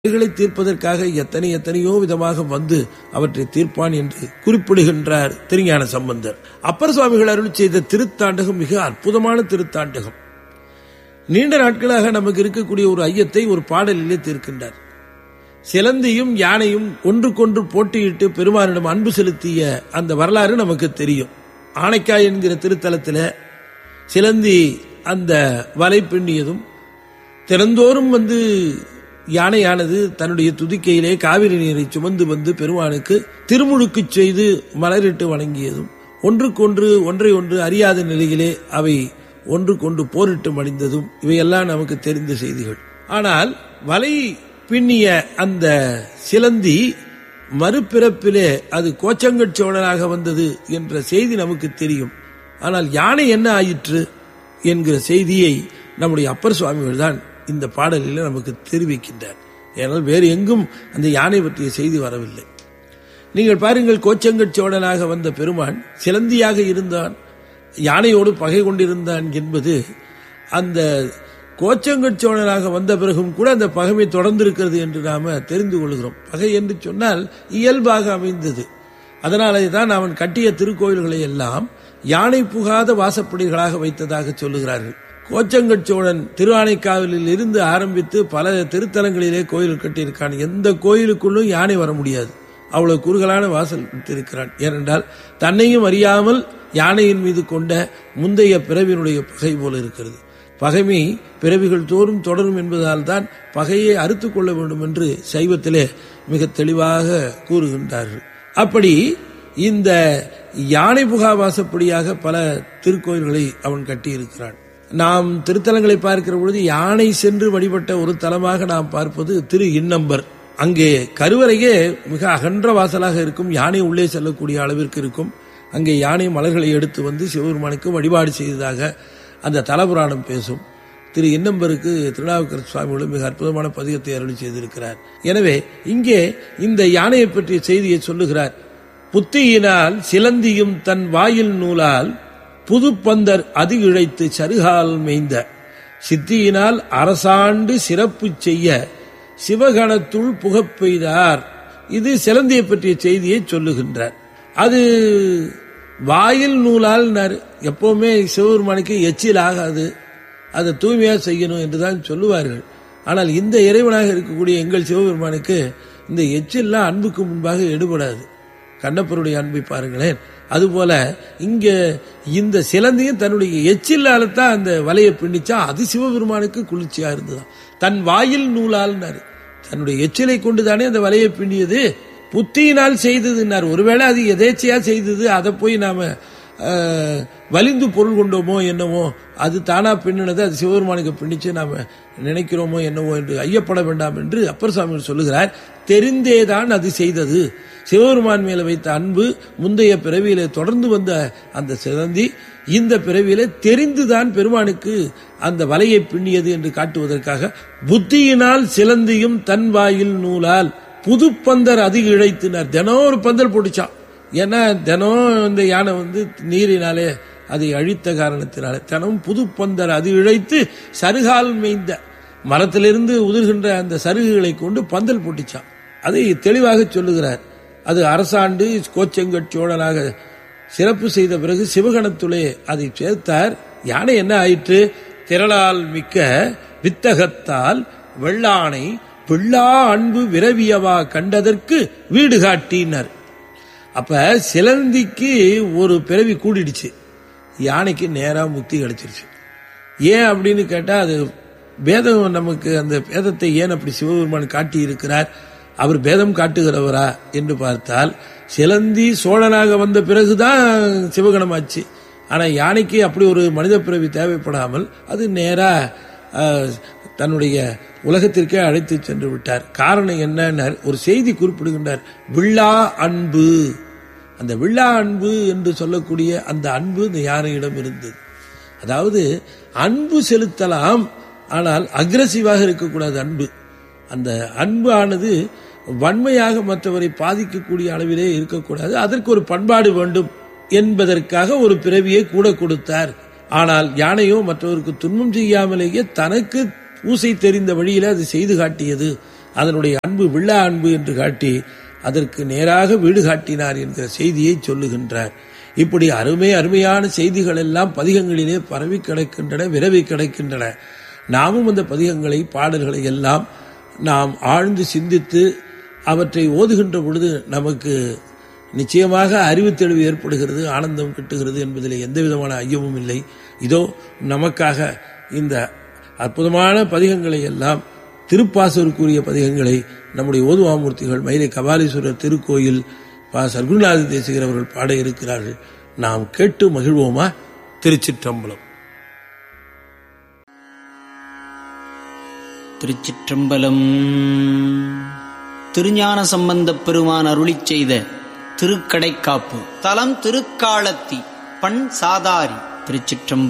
தீர்ப்பதற்காக எத்தனையோ விதமாக வந்து அவற்றை தீர்ப்பான் என்று குறிப்பிடுகின்றார் திருஞான சம்பந்தர். அப்பர் சுவாமிகள் அருள் செய்த திருத்தாண்டகம் மிக அற்புதமான திருத்தாண்டகம். நீண்ட நாட்களாக நமக்கு இருக்கக்கூடிய ஒரு ஐயத்தை ஒரு பாடலிலே தீர்க்கின்றார். சிலந்தியும் யானையும் ஒன்றுக்கொன்று போட்டியிட்டு பெருமானிடம் அன்பு செலுத்திய அந்த வரலாறு நமக்கு தெரியும். ஆனைக்காய் என்கிற திருத்தலத்தில் சிலந்தி அந்த வலை பின்னியதும் தினந்தோறும் வந்து யானையானது தன்னுடைய துதிக்கையிலே காவிரி நீரை சுமந்து வந்து பெருமானுக்கு திருமுழுக்கு செய்து மலரிட்டு வணங்கியதும் ஒன்றுக்கொன்று ஒன்றை ஒன்று அறியாத நிலையிலே அவை ஒன்றுக்கொண்டு போரிட்டு மடிந்ததும் இவையெல்லாம் நமக்கு தெரிந்த செய்திகள். ஆனால் வலை பின்னிய அந்த சிலந்தி மறுபிறப்பிலே அது கோச்சங்கட் சோழனாக வந்தது என்ற செய்தி நமக்கு தெரியும். ஆனால் யானை என்ன ஆயிற்று என்கிற செய்தியை நம்முடைய அப்பர் சுவாமிகள் தான் இந்த பாடலில் நமக்கு தெரிவிக்கின்றார். ஏனால் வேறு எங்கும் அந்த யானை பற்றிய செய்தி வரவில்லை. நீங்கள் பாருங்கள், கோச்சங்கட் சோழனாக வந்த பெருமான் சிலந்தியாக இருந்தான், யானையோடு பகை கொண்டிருந்தான் என்பது அந்த கோச்சங்கட் சோழனாக வந்த பிறகும் கூட அந்த பகைமை தொடர்ந்திருக்கிறது என்று நாம தெரிந்து கொள்கிறோம். பகை என்று சொன்னால் இயல்பாக அமைந்தது. அதனாலே தான் அவன் கட்டிய திருக்கோயில்களை எல்லாம் யானை புகாத வாசப்படிகளாக வைத்ததாக சொல்லுகிறார்கள். கோச்சங்கட் சோழன் திருவானைக்காவலில் இருந்து ஆரம்பித்து பல திருத்தலங்களிலே கோயில் கட்டியிருக்கான். எந்த கோயிலுக்குள்ளும் யானை வர முடியாது, அவ்வளவு குறுகலான வாசல் விட்டிருக்கிறான். ஏனென்றால் தன்னையும் அறியாமல் யானையின் மீது கொண்ட முந்தைய பிறவினுடைய பகை போல இருக்கிறது. பகைமை பிறவிகள் தோறும் தொடரும் என்பதால் தான் பகையை அறுத்து கொள்ள வேண்டும் என்று சைவத்திலே மிக தெளிவாக கூறுகின்றார்கள். அப்படி இந்த யானை புகா வாசப்படியாக பல திருக்கோயில்களை அவன் கட்டியிருக்கிறான். நாம் திருத்தலங்களை பார்க்கிற பொழுது யானை சென்று வழிபட்ட ஒரு தலமாக நாம் பார்ப்பது திரு இன்னம்பர். அங்கே கருவறையே மிக அகன்ற வாசலாக இருக்கும், யானை உள்ளே செல்லக்கூடிய அளவிற்கு இருக்கும். அங்கே யானை மலர்களை எடுத்து வந்து சிவபெருமானுக்கு வழிபாடு செய்ததாக அந்த தலபுராணம் பேசும். திரு இன்னம்பருக்கு திருநாவுக்கரசு சுவாமிகளும் மிக அற்புதமான பதிகத்தை அருளி செய்திருக்கிறார். எனவே இங்கே இந்த யானையை பற்றிய செய்தியை சொல்லுகிறார். புத்தியினால் சிலந்தியும் தன் வாயில் நூலால் புதுப்பந்தர் அது இழைத்து சருகால் மேய்ந்த சித்தியினால் அரசாண்டு சிறப்பு செய்ய சிவகணத்துள் புகப் பெய்தார். இது சிலந்தியை பற்றிய செய்தியை சொல்லுகின்றார். அது வாயில் நூலால் எப்பவுமே சிவபெருமானுக்கு எச்சில் ஆகாது, அதை தூய்மையா செய்யணும் என்றுதான் சொல்லுவார்கள். ஆனால் இந்த இறைவனாக இருக்கக்கூடிய எங்கள் சிவபெருமானுக்கு இந்த எச்சில்லாம் அன்புக்கு முன்பாக எடுபடாது. கண்ணப்பருடைய அன்பை பாருங்களேன். அதுபோல இங்க இந்த சிலந்தியும் தன்னுடைய எச்சில்லால தான் அந்த வலையை பின்னிச்சா, அது சிவபெருமானுக்கு குளிர்ச்சியா இருந்ததுதான். தன் வாயில் நூலால் தன்னுடைய எச்சிலை கொண்டுதானே அந்த வலையை பின்னியது. புத்தியினால் செய்ததுன்னார். ஒருவேளை அது எதேச்சையா செய்தது, அதை போய் நாம வலிந்து பொருள் கொண்டோமோ என்னவோ, அது தானா பின்னினது, அது சிவபெருமானுக்கு பின்னிச்சு நாம நினைக்கிறோமோ என்னவோ என்று ஐயப்பட வேண்டாம் என்று அப்பர் சுவாமி சொல்லுகிறார். தெரிந்தேதான் அது செய்தது. சிவபெருமான் மேல வைத்த அன்பு முந்தைய பிறவியிலே தொடர்ந்து வந்த அந்த சிலந்தி இந்த பிறவியிலே தெரிந்துதான் பெருமானுக்கு அந்த வலையை பின்னியது என்று காட்டுவதற்காக புத்தியினால் சிலந்தியும் தன் வாயில் நூலால் புதுப்பந்தர் அது இழைத்தினார். தினம் ஒரு பந்தல் போட்டுச்சான். ஏன்னா தினம் இந்த யானை வந்து நீரினாலே அதை அழித்த காரணத்தினாலே தினம் புதுப்பந்தர் அது இழைத்து சருகால் மேய்ந்த மரத்திலிருந்து உதிர்கின்ற அந்த சருகுகளை கொண்டு பந்தல் போட்டுச்சான். அதை தெளிவாக சொல்லுகிறார். அது அரசாண்டு கோச்சங்கட் சோழனாக சிறப்பு செய்த பிறகு சிவகணத்துளே அதை சேர்த்தார். யானை என்ன ஆயிற்று? திரளால் மிக்க வித்தகத்தால் வெள்ளானை பிள்ளா அன்பு விரவியவா கண்டதற்கு வீடு காட்டினார். அப்ப சிலந்திக்கு ஒரு பிறவி கூடிடுச்சு, யானைக்கு நேரா முக்தி கிடைச்சிருச்சு. ஏன் அப்படின்னு கேட்டா, அது பேதம் நமக்கு அந்த பேதத்தை ஏன் அப்படி சிவபெருமான் காட்டி இருக்கிறார்? அவர் பேதம் காட்டுகிறவரா என்று பார்த்தால், சிலந்தி சோழனாக வந்த பிறகுதான் சிவகணமாச்சு. ஆனா யானைக்கு அப்படி ஒரு மனித பிறவி தேவைப்படாமல் அது நேரா தன்னுடைய உலகத்திற்கே அழைத்து சென்று விட்டார். காரணம் என்ன? ஒரு செய்தி குறிப்பிடுகின்றார். வில்லா அன்பு. அந்த வில்லா அன்பு என்று சொல்லக்கூடிய அந்த அன்பு இந்த யானையிடம் இருந்தது. அதாவது அன்பு செலுத்தலாம், ஆனால் அக்ரசிவாக இருக்கக்கூடாது அன்பு. அந்த அன்பு ஆனது வன்மையாக மற்றவரை பாதிக்கக்கூடிய அளவிலே இருக்கக்கூடாது. அதற்கு ஒரு பண்பாடு வேண்டும் என்பதற்காக ஒரு பிறவியை கூட கொடுத்தார். ஆனால் யானையோ மற்றவருக்கு துன்பம் செய்யாமலேயே தனக்கு பூசை தெரிந்த வழியில அது செய்து காட்டியது. அதனுடைய அன்பு விழா அன்பு என்று காட்டி அதற்கு நேராக வீடு காட்டினார் என்கிற செய்தியை சொல்லுகின்றார். இப்படி அருமையான செய்திகள் எல்லாம் பதிகங்களிலே பரவி கிடக்கின்றன, விரவி கிடக்கின்றன. நாமும் அந்த பதிகங்களை, பாடல்களை எல்லாம் நாம் ஆழ்ந்து சிந்தித்து அவற்றை ஓதுகின்ற பொழுது நமக்கு நிச்சயமாக அறிவு தெளிவு ஏற்படுகிறது, ஆனந்தம் கிட்டுகிறது என்பதில் எந்த விதமான ஐயமும் இல்லை. இதோ நமக்காக இந்த அற்புதமான பதிகங்களை எல்லாம், திருப்பாசூருக்குரிய பதிகங்களை நம்முடைய ஓதுவாமூர்த்திகள் மயிலை கபாலீஸ்வரர் திருக்கோயில் சர்க்குருநாத தேசிகர் அவர்கள் பாட இருக்கிறார்கள். நாம் கேட்டு மகிழ்வோமா? திருச்சிற்றம்பலம். திருச்சிற்றம்பலம். திருஞான சம்பந்தப் பெருமான் அருளிச் செய்த திருக்கடைக்காப்பு. தலம் திருக்காலத்தி. பண் சாதாரி. திருச்சிற்றம்பலம்.